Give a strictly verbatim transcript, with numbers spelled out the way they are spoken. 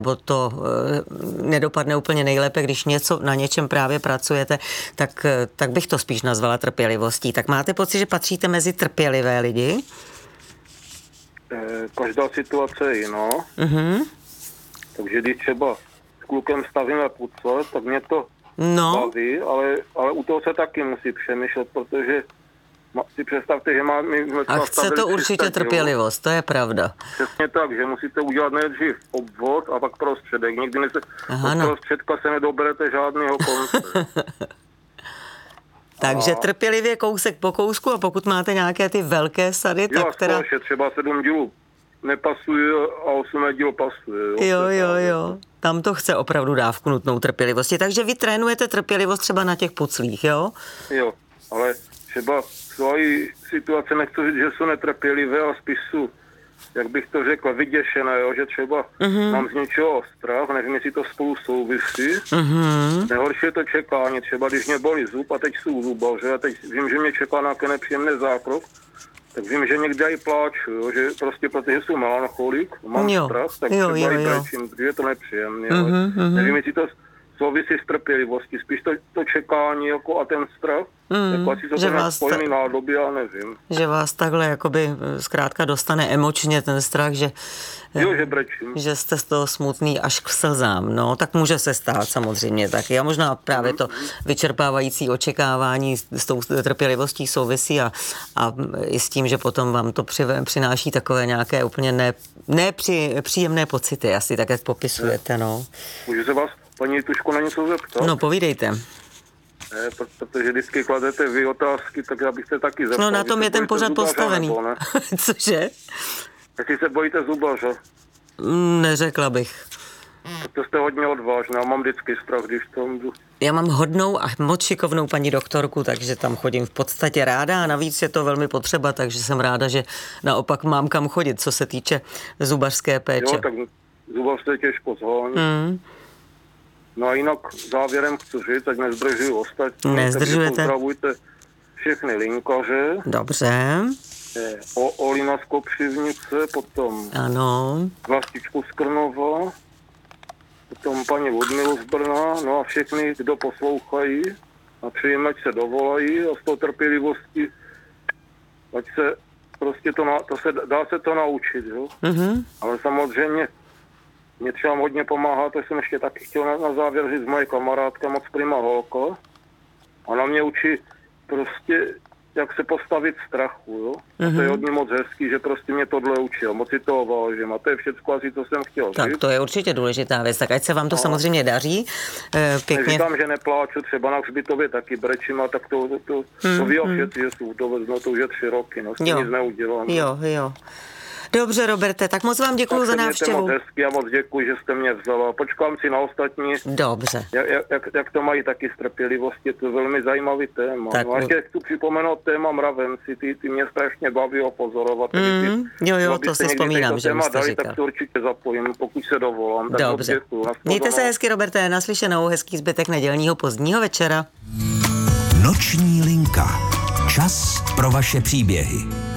Bo to e, nedopadne úplně nejlépe, když něco na něčem právě pracujete, tak, tak bych to spíš nazvala trpělivostí. Tak máte pocit, že patříte mezi trpělivé lidi? E, každá situace je jiná. Mhm. Takže když třeba s klukem stavíme pucle, tak mě to no. baví, ale, ale u toho se taky musí přemýšlet, protože si představte, že má... My A chce to určitě trpělivost, to je pravda. Přesně tak, že musíte udělat nejdřív obvod a pak prostředek. Nikdy ne se, od no. prostředka se nedoberete žádného konce. Takže a... trpělivě kousek po kousku a pokud máte nějaké ty velké sady, jo, tak teda... Jo, třeba sedm dílů nepasuje a osmé díl pasuje. Jo, jo, jo, jo. Tam to chce opravdu dávku nutnou trpělivosti. Takže vy trénujete trpělivost třeba na těch puclích, jo? Jo, ale třeba svojí situace nechci říct, že jsou netrpělivé, ale spíš jsou, jak bych to řekl, vyděšené, jo? Že třeba uh-huh. mám z něčeho strach, nevím, jestli to spolu souvisí. Uh-huh. Nejhorší je to čekání, třeba když mě bolí zub a teď jsou zubaře a teď vím, že mě čeká nějaký nepříjemný zákrok, tak vím, že někde i pláču, jo? Že prostě protože jsem melancholik, mám jo. strach, tak jo, třeba jo, i jo. brečím, protože je to nepříjemné. Uh-huh, uh-huh. Nevím, jestli to souvisí s trpělivostí, spíš to, to čekání jako a ten strach, mm, jako asi to že ten vás spojený ta... nádoby, já nevím. Že vás takhle jakoby zkrátka dostane emočně ten strach, že, jo, že, brečím. že jste z toho smutný až k slzám, no, tak může se stát samozřejmě taky a možná právě to vyčerpávající očekávání s tou trpělivostí souvisí a, a i s tím, že potom vám to při, přináší takové nějaké úplně ne, nepříjemné pocity, asi tak, jak popisujete, no. Můžu se vás, paní Tuško, na něco zeptat? No, povídejte. Ne, protože vždycky kladete vy otázky, tak já bych se taky zeptal. No na tom je ten pořad postavený. Nebo, ne? Cože? Jestli se bojíte zubaře? Neřekla bych. Tak to jste hodně odvážná, já mám vždycky strach, když tam jdu. Já mám hodnou a moc šikovnou paní doktorku, takže tam chodím v podstatě ráda a navíc je to velmi potřeba, takže jsem ráda, že naopak mám kam chodit, co se týče zubařské péče. Jo, tak zubař se těžko zhání. Mm. No a jinak závěrem chci říct, ať nezdržuju ostatní. Nezdržujete. Pozdravujte všechny linkaře. Dobře. O, Olina z Kopřivnice, potom ano. Vlastičku z Krnova, potom paní Ludmilu z Brna, no a všechny, kdo poslouchají a přejím, ať se dovolají a z toho trpělivosti, ať se prostě to, na, to se, dá se to naučit, jo. Mm-hmm. Ale samozřejmě mě třeba hodně pomáhá, to jsem ještě taky chtěl na, na závěr říct, moje kamarádka, moc prima holka. Ona mě učí prostě, jak se postavit strachu, jo. Mm-hmm. To je od ní moc hezký, že prostě mě tohle učil, moc si toho vážím. A to je všechno asi, co jsem chtěl tak říct. Tak to je určitě důležitá věc, tak ať se vám to no. samozřejmě daří. Pěkně. Neříkám, že nepláču, třeba na hřbitově taky brečím, a tak to, to, to, mm, to ví o mm. všetci, že jsou to vezno, to už je tři roky, no, s tím nic neudělám. Jo, jo. Dobře, Roberte, tak moc vám děkuju za návštěvu. Tak moc hezky a moc děkuji, že jste mě vzala. Počkám si na ostatní. Dobře. Jak, jak, jak to mají taky z trpělivosti, je to velmi zajímavý téma. Tak, no a ještě chci připomenout téma mravenci, ty, ty mě strašně baví opozorovat. Mm, ty, jo, jo, to si vzpomínám, že už jste dali, říkal. Tak to určitě zapojím, pokud se dovolám. Tak dobře. Mějte se hezky, Roberte, naslyšenou, hezký zbytek nedělního pozdního večera. Noční linka. Čas pro vaše příběhy.